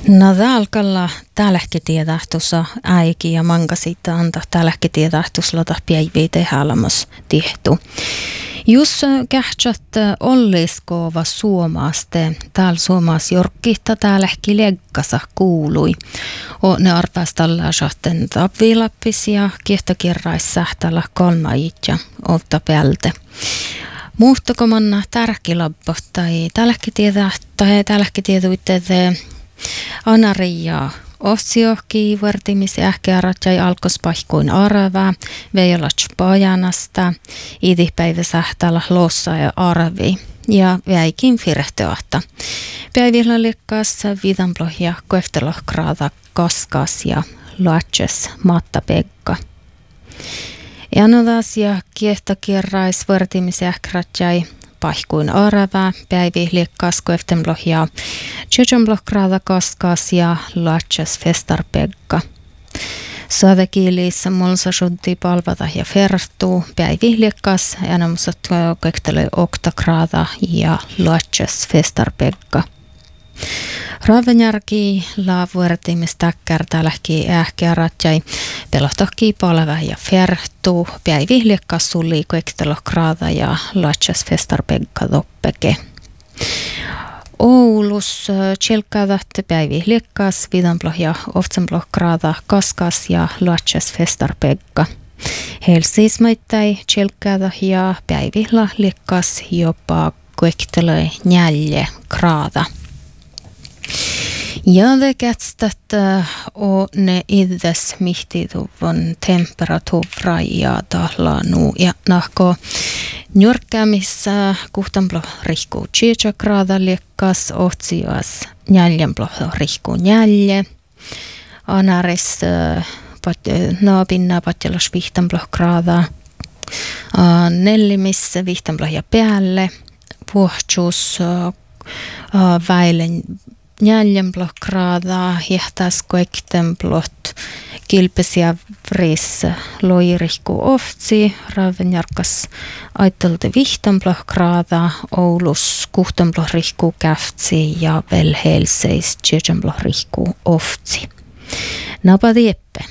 No täällä tälläkin tietähtussa äiki ja manka siitä antaa tälläkin tietähtus lota päiviä tehälämässä tehty. Jos kähtsät olliskova suomaaste, täällä suomaas jorkkihta täälläkin leggasa kuului. Ne arpaas tällä sahten tapvilappis ja kiehtokirrais sähtällä kolmajit ja olta päältä. Muhtokomanna tärkilabbo tai tälläkin tietävyytteet Anari ja Ossiohki vartimis ähkearat ja alkospahkuin arvaa, veilats pajanasta, idipäivä sähtäällä lossa ja arvi ja väikin firehtöahta. Päivillä liekkaas vidanplo ja koeftelohkraata kaskas ja luatses mattapekka. Janodas ja kiehtokirrais vartimis ähkearat jäi pahkuin arvaa, päivi liekkaas koeftenplo ja tjötjönplohkraata kaskas ja luatses festarpekka. Saadakiilissä molsasuddi palvata ja fertuu, päivi liekkaas enamusat koektele oktakraata ja luatses festarpekka. Ravenjärki laavuertimistakär tälläkin ähkearat jäi pelohtohki palva ja fertuu, päivi liekkaas sulli koektelohkraata ja luatses festarpekka toppeke. Oulus tjelkkaat päivi liekkaas vidanplo ja oftsenplohkraata kaskas ja luatses festarpekka. Helsiismaittai tjelkkaat ja päivi liekkaas jopa koektele nälje kraata. Ja det kätstat och ne iddes mihtituvon temperatuura ja tahlanu ja nahko njurkkäämissä kuhtanplo rihkuu 10 graada liekkas otsias njäljenplo rihkuu njälje. Anaris naapinna patjalas vihtanplo graada. Nellimissä vihtanplo ja päälle. Puhtsuus väilen njäljenplo graada, hiehtäs koektenplot, kilpesiä vris loirihku oftsi, ravenjarkas aittelte vihtenplo graada, Oulus kuhtenplo rihku käftsi ja vel helseis tjötjenplo rihku oftsi. Napa dieppe.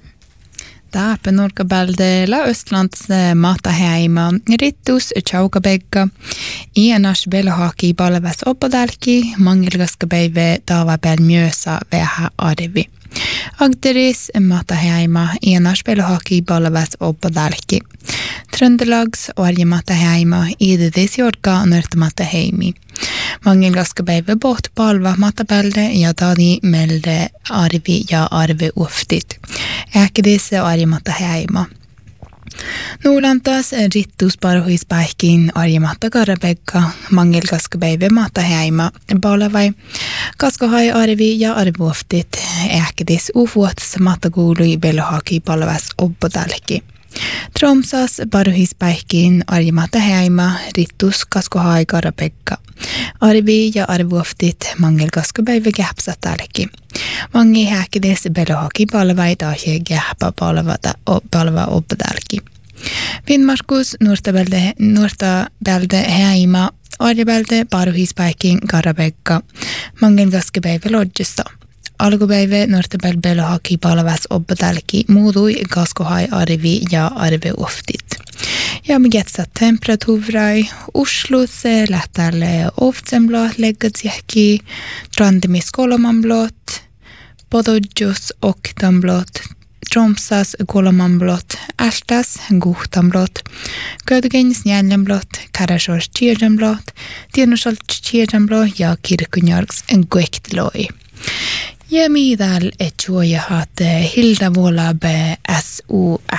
Tääpä nurkabäldeellä Östlands mataheima rittus tjaukabegga. Ienas belhaki palves oppodälki, mangilgaskapäivä taavapel myössä vähän arvi. Agderis mataheima ienas belhaki palves oppodälki. Tröndelags orje mataheima idedis jorka nörtmataheimi. Mangilgaskapäivä boht palva matapälde ja tadi melde arvi ja arvi uftit. Äkidis arjematta heima. Nuulantas rittus parhuispäihkin arjematta karabekka, mangilgaskapäivä matta heima, palvai, kaskohai arvi ja arvuoftit, äkidis ufuots matta kuului belhaki palvas oppotälki. Tromsas parhuispäihkin arjematta heima, rittus kaskohai karabekka. Arvi ja arvuoftit mangilgaskapäivä käpsatälki. Mangi häkkides belohaki palvai tahi gähpa palva oppodälki. Finnmarkus nuortabälde heima arjabälde parhuispäihkin karabekka mangilgaskapäivä lodgista. Alkupäivä nuortabälde belohaki palvas oppodälki muutui kaskohai arvi ja arvioftit. Ja mikä temperatuurai Oslosse lähtäälle oftsenblot läggatsjähki, trantimis kolmanblot, pododjus oktanblot, Tromsas kolmanblot, Ältas guhtanblot, Gödgens njäljenblot, Karasjors tjerjenblot, Tienusalt tjerjenblot ja Kirkunjärgs guektloi. Ja midal et juojahat Hilda Vuolabe SU